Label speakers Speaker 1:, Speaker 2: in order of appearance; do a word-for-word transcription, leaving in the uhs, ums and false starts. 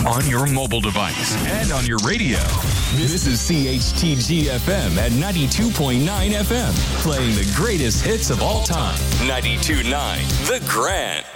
Speaker 1: on your mobile device, and on your radio. This is C H T G F M at ninety-two point nine F M, playing the greatest hits of all time. ninety-two point nine The Grant.